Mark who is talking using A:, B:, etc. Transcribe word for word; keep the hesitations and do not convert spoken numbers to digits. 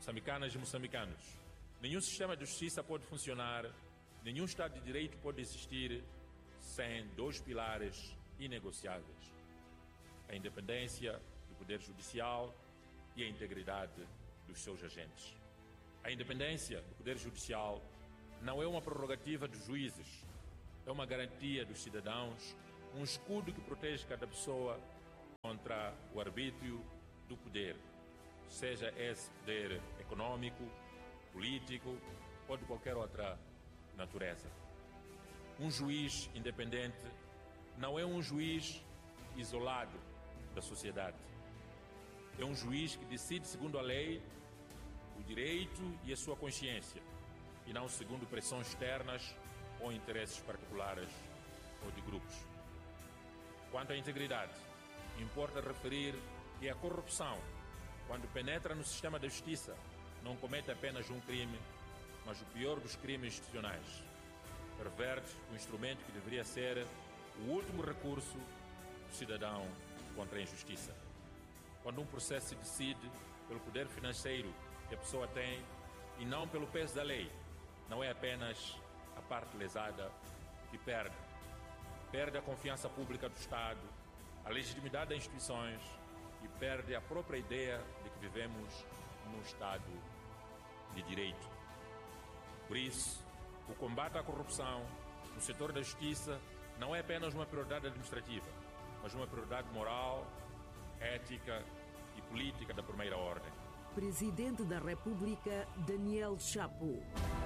A: Moçambicanas e moçambicanos, nenhum sistema de justiça pode funcionar, nenhum Estado de Direito pode existir sem dois pilares inegociáveis: a independência do Poder Judicial e a integridade dos seus agentes. A independência do Poder Judicial não é uma prerrogativa dos juízes, é uma garantia dos cidadãos, um escudo que protege cada pessoa contra o arbítrio do poder, seja esse poder econômico, político ou de qualquer outra natureza. Um juiz independente não é um juiz isolado da sociedade. É um juiz que decide segundo a lei, o direito e a sua consciência, e não segundo pressões externas ou interesses particulares ou de grupos. Quanto à integridade, importa referir que a corrupção, quando penetra no sistema da justiça, não comete apenas um crime, mas o pior dos crimes institucionais. Perverte o instrumento que deveria ser o último recurso do cidadão contra a injustiça. Quando um processo se decide pelo poder financeiro que a pessoa tem e não pelo peso da lei, não é apenas a parte lesada que perde. Perde a confiança pública do Estado, a legitimidade das instituições e perde a própria ideia de que vivemos num Estado de Direito. Por isso, o combate à corrupção no setor da justiça não é apenas uma prioridade administrativa, mas uma prioridade moral, ética e política da primeira ordem.
B: Presidente da República, Daniel Chapo.